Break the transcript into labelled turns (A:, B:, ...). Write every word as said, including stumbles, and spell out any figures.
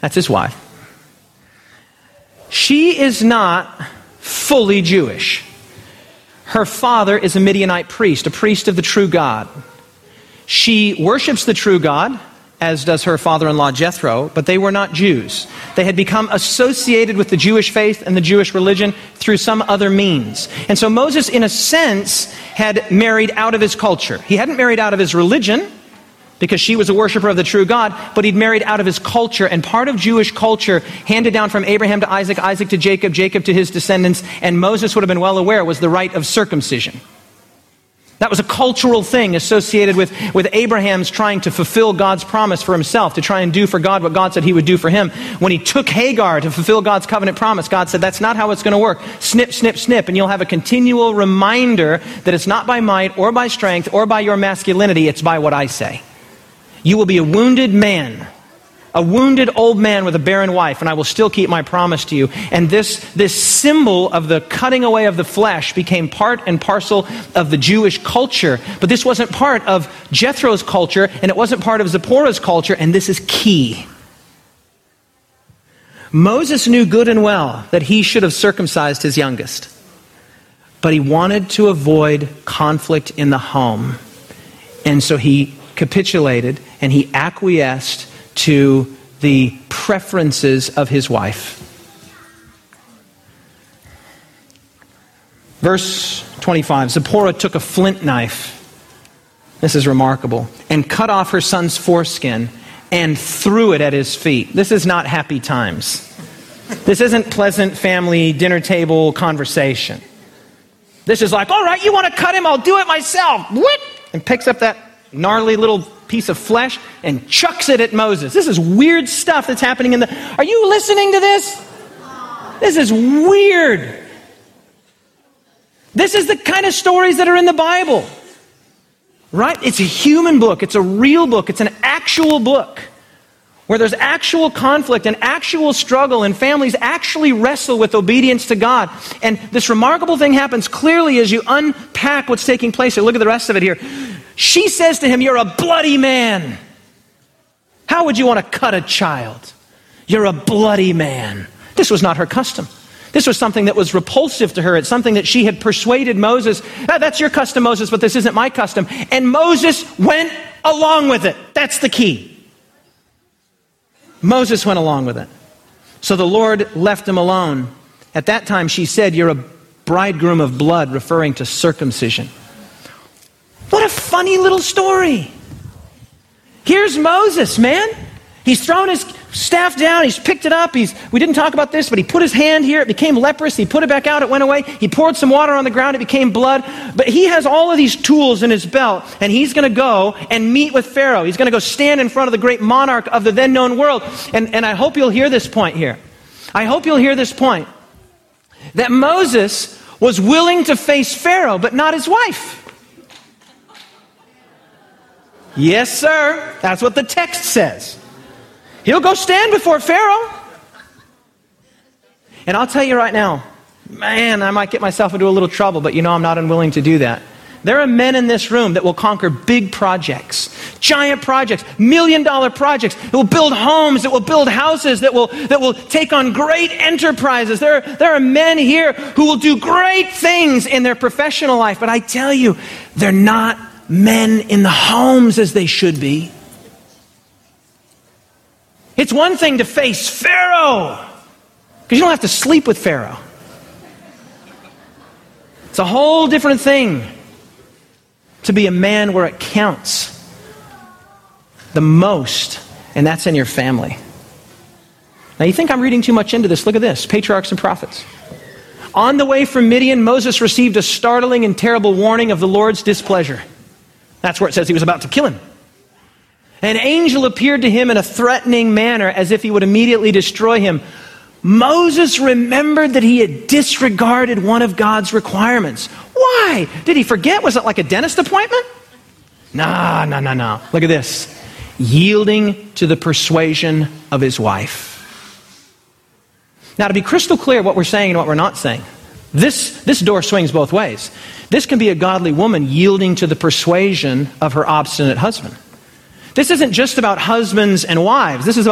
A: That's his wife. She is not fully Jewish. Her father is a Midianite priest, a priest of the true God. She worships the true God, as does her father-in-law Jethro, but they were not Jews. They had become associated with the Jewish faith and the Jewish religion through some other means. And so Moses, in a sense, had married out of his culture. He hadn't married out of his religion, because she was a worshiper of the true God, but he'd married out of his culture. And part of Jewish culture, handed down from Abraham to Isaac, Isaac to Jacob, Jacob to his descendants, and Moses would have been well aware, was the rite of circumcision. That was a cultural thing associated with, with Abraham's trying to fulfill God's promise for himself, to try and do for God what God said he would do for him. When he took Hagar to fulfill God's covenant promise, God said, that's not how it's going to work. Snip, snip, snip, and you'll have a continual reminder that it's not by might or by strength or by your masculinity, it's by what I say. You will be a wounded man, a wounded old man with a barren wife, and I will still keep my promise to you. And this, this symbol of the cutting away of the flesh became part and parcel of the Jewish culture. But this wasn't part of Jethro's culture, and it wasn't part of Zipporah's culture, and this is key. Moses knew good and well that he should have circumcised his youngest, but he wanted to avoid conflict in the home. And so he capitulated and he acquiesced to the preferences of his wife. Verse twenty-five, Zipporah took a flint knife, this is remarkable, and cut off her son's foreskin and threw it at his feet. This is not happy times. This isn't pleasant family dinner table conversation. This is like, all right, you want to cut him? I'll do it myself. What? And picks up that gnarly little piece of flesh and chucks it at Moses. This is weird stuff that's happening in the... Are you listening to this? This is weird. This is the kind of stories that are in the Bible. Right? It's a human book. It's a real book. It's an actual book where there's actual conflict and actual struggle, and families actually wrestle with obedience to God. And this remarkable thing happens clearly as you unpack what's taking place here. Look at the rest of it here. She says to him, you're a bloody man. How would you want to cut a child? You're a bloody man. This was not her custom. This was something that was repulsive to her. It's something that she had persuaded Moses, ah, that's your custom, Moses, but this isn't my custom. And Moses went along with it. That's the key. Moses went along with it. So the Lord left him alone. At that time, she said, you're a bridegroom of blood, referring to circumcision. What a funny little story. Here's Moses, man. He's thrown his staff down. He's picked it up. He's, we didn't talk about this, but he put his hand here. It became leprous. He put it back out. It went away. He poured some water on the ground. It became blood. But he has all of these tools in his belt, and he's going to go and meet with Pharaoh. He's going to go stand in front of the great monarch of the then known world. And, and I hope you'll hear this point here. I hope you'll hear this point. That Moses was willing to face Pharaoh, but not his wife. Yes, sir. That's what the text says. He'll go stand before Pharaoh. And I'll tell you right now, man, I might get myself into a little trouble, but you know I'm not unwilling to do that. There are men in this room that will conquer big projects, giant projects, million dollar projects, that will build homes, that will build houses, that will that will take on great enterprises. There, there are men here who will do great things in their professional life, but I tell you, they're not men in the homes as they should be. It's one thing to face Pharaoh, because you don't have to sleep with Pharaoh. It's a whole different thing to be a man where it counts the most, and that's in your family. Now you think I'm reading too much into this. Look at this, Patriarchs and Prophets. On the way from Midian, Moses received a startling and terrible warning of the Lord's displeasure. That's where it says he was about to kill him. An angel appeared to him in a threatening manner as if he would immediately destroy him. Moses remembered that he had disregarded one of God's requirements. Why? Did he forget? Was it like a dentist appointment? No, no, no, no. Look at this. Yielding to the persuasion of his wife. Now, to be crystal clear what we're saying and what we're not saying, this, this door swings both ways. This can be a godly woman yielding to the persuasion of her obstinate husband. This isn't just about husbands and wives. This is about